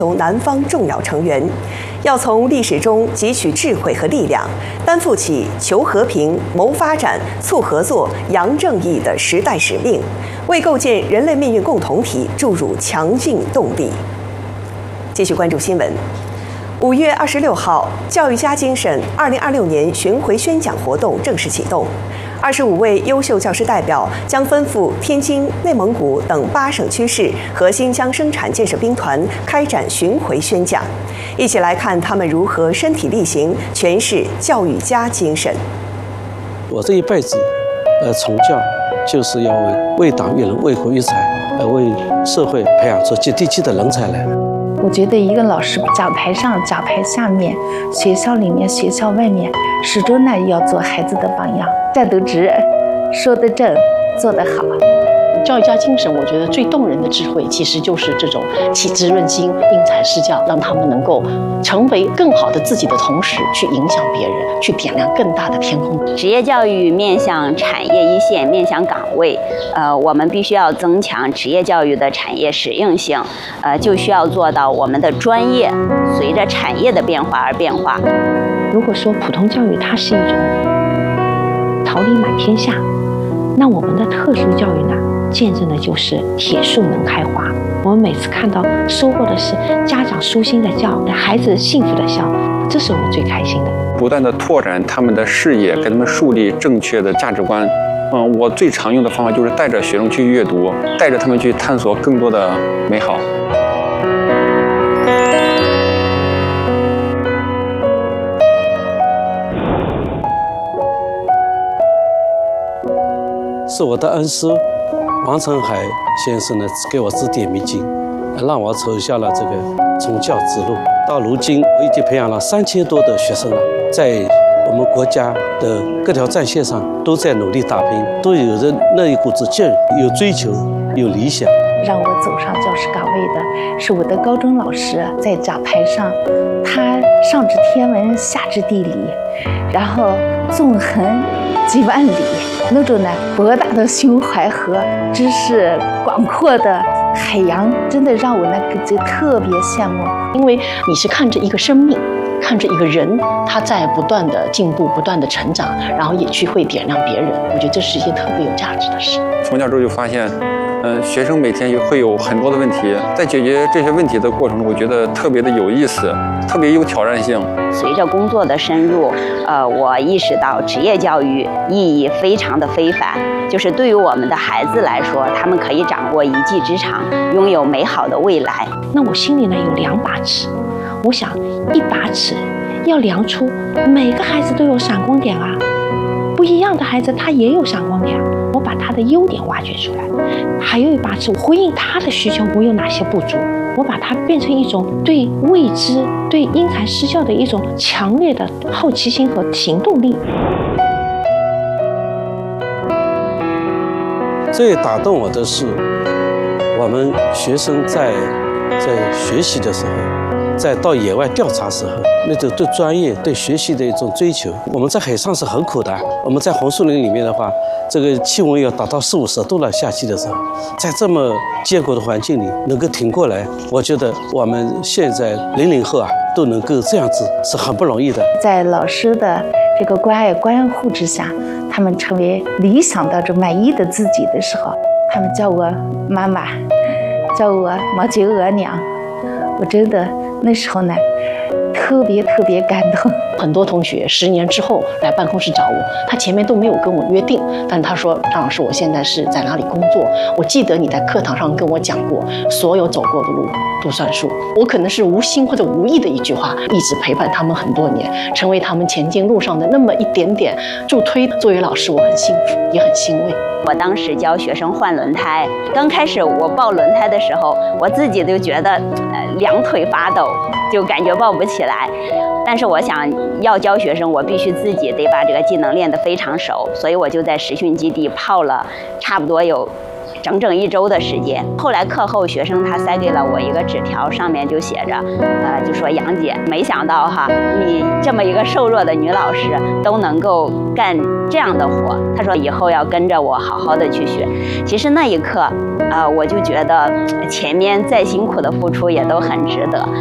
由南方重要成员，要从历史中汲取智慧和力量，担负起求和平、谋发展、促合作、扬正义的时代使命，为构建人类命运共同体注入强劲动力。继续关注新闻。5月26号，教育家精神2026年巡回宣讲活动正式启动。25位优秀教师代表将奔赴天津、内蒙古等8省区市和新疆生产建设兵团开展巡回宣讲，一起来看他们如何身体力行诠释教育家精神。 我这一辈子，从教就是要为党育人、为国育才，为社会培养出接地气的人才来。 我觉得一个老师讲台上、讲台下面、学校里面、学校外面，始终呢要做孩子的榜样，站得直，说得正，做得好。 教育家精神，我觉得最动人的智慧，其实就是这种启智润心、因材施教，让他们能够成为更好的自己的同时，去影响别人，去点亮更大的天空。 职业教育面向产业一线，面向岗位，我们必须要增强职业教育的产业适应性，就需要做到我们的专业随着产业的变化而变化。 如果说普通教育它是一种桃李满天下，那我们的特殊教育呢？见证的就是铁树能开花。我们每次看到收获的是家长舒心的笑，孩子幸福的笑，这是我们最开心的。 不断的拓展他们的视野，给他们树立正确的价值观。我最常用的方法就是带着学生去阅读，带着他们去探索更多的美好。 是我的恩师王成海先生呢，给我指点迷津，让我走下了这个从教之路。到如今，我已经培养了3000多的学生了，在我们国家的各条战线上都在努力打拼，都有着那一股子劲儿，有追求，有理想。 让我走上教师岗位的是我的高中老师，在讲台上，他上知天文，下知地理，然后纵横几万里。那种呢博大的胸怀和知识广阔的海洋，真的让我呢就特别羡慕。 因为你是看着一个生命，看着一个人，他在不断的进步、不断的成长，然后也去会点亮别人。我觉得这是一件特别有价值的事。 从教之后就发现，学生每天也会有很多的问题，在解决这些问题的过程中，我觉得特别的有意思，特别有挑战性。 随着工作的深入，我意识到职业教育意义非常的非凡，就是对于我们的孩子来说，他们可以掌握一技之长，拥有美好的未来。 那我心里呢有2把尺，我想1把尺要量出每个孩子都有闪光点啊，不一样的孩子他也有闪光点啊，我把他的优点挖掘出来。还有1把尺，回应他的需求，我有哪些不足，我把它变成一种对未知、对因材施教的一种强烈的好奇心和行动力。 最打动我的是，我们学生在学习的时候，在到野外调查时候，那种对专业、对学习的一种追求。我们在海上是很苦的，我们在红树林里面的话，这个气温要达到40-50度了，夏季的时候，在这么艰苦的环境里能够挺过来，我觉得我们现在00后啊，都能够这样子是很不容易的。 在老师的这个关爱关护之下，他们成为理想的这满意的自己的时候，他们叫我妈妈，叫我毛巾额娘，我真的那时候呢特别感动。 很多同学10年之后来办公室找我，他前面都没有跟我约定，但他说张老师，我现在是在哪里工作，我记得你在课堂上跟我讲过，所有走过的路都算数。我可能是无心或者无意的一句话，一直陪伴他们很多年，成为他们前进路上的那么一点点助推。作为老师，我很幸福，也很欣慰。 我当时教学生换轮胎，刚开始我抱轮胎的时候，我自己就觉得2腿发抖，就感觉抱不起来。但是我想要教学生，我必须自己得把这个技能练得非常熟，所以我就在实训基地泡了差不多有整整1周的时间。后来课后，学生他塞给了我一个纸条，上面就写着，就说杨姐，没想到哈，你这么一个瘦弱的女老师都能够干这样的活。他说以后要跟着我好好的去学。其实那一刻，我就觉得前面再辛苦的付出也都很值得。